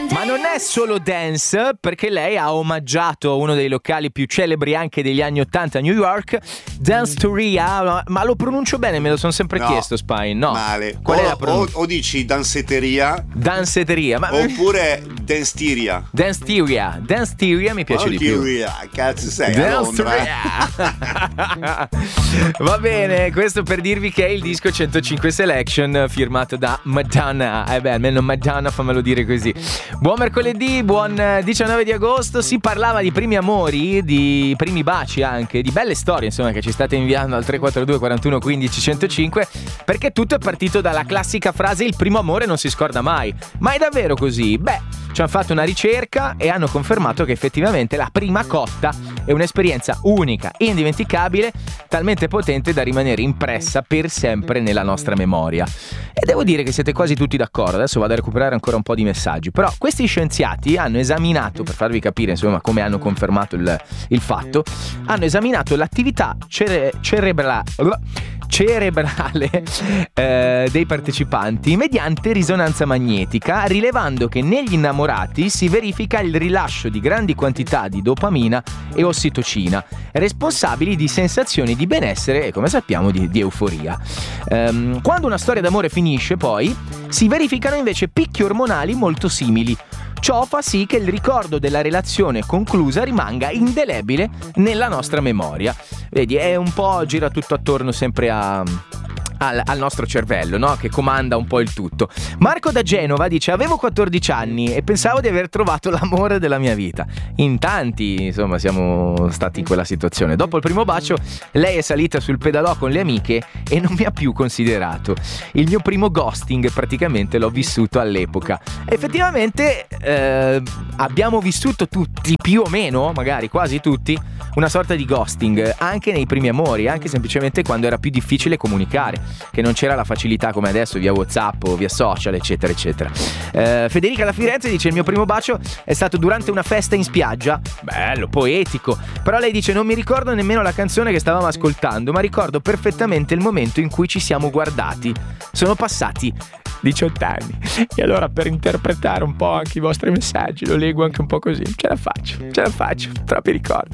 Ma non è solo dance, perché lei ha omaggiato uno dei locali più celebri anche degli anni 80 a New York, Danceteria, ma lo pronuncio bene? Me lo sono sempre chiesto, Spine. No, male. Qual è la pronuncia? O dici danceteria, ma oppure danceteria. Danceteria mi piace di più. Cazzo sei a Londra. Va bene, questo per dirvi che è il disco 105 Selection firmato da Madonna. Almeno Madonna fammelo dire così. Buon mercoledì, buon 19 di agosto. Si parlava di primi amori, di primi baci anche, di belle storie insomma che ci state inviando al 342 41 15 105, perché tutto è partito dalla classica frase il primo amore non si scorda mai. Ma è davvero così? Beh, ci hanno fatto una ricerca e hanno confermato che effettivamente la prima cotta è un'esperienza unica, indimenticabile, talmente potente da rimanere impressa per sempre nella nostra memoria. E devo dire che siete quasi tutti d'accordo. Adesso vado a recuperare ancora un po' di messaggi. Però questi scienziati hanno esaminato, per farvi capire insomma come hanno confermato il fatto, hanno esaminato l'attività cerebrale dei partecipanti mediante risonanza magnetica, rilevando che negli innamorati si verifica il rilascio di grandi quantità di dopamina e ossitocina, responsabili di sensazioni di benessere e, come sappiamo, di euforia. Quando una storia d'amore finisce, poi si verificano invece picchi ormonali molto simili. Ciò fa sì che il ricordo della relazione conclusa rimanga indelebile nella nostra memoria. Vedi, è un po' gira tutto attorno sempre al nostro cervello, no? Che comanda un po' il tutto. Marco da Genova dice: avevo 14 anni e pensavo di aver trovato l'amore della mia vita. In tanti, insomma, siamo stati in quella situazione. Dopo il primo bacio, lei è salita sul pedalò con le amiche e non mi ha più considerato. Il mio primo ghosting praticamente l'ho vissuto all'epoca. Effettivamente abbiamo vissuto tutti, più o meno, magari quasi tutti, una sorta di ghosting, anche nei primi amori, anche semplicemente quando era più difficile comunicare, che non c'era la facilità come adesso via WhatsApp o via social, eccetera eccetera. Federica da Firenze dice: il mio primo bacio è stato durante una festa in spiaggia. Bello, poetico. Però lei dice: non mi ricordo nemmeno la canzone che stavamo ascoltando, ma ricordo perfettamente il momento in cui ci siamo guardati. Sono passati 18 anni. E allora, per interpretare un po' anche i vostri messaggi, lo leggo anche un po' così. Ce la faccio, troppi ricordi.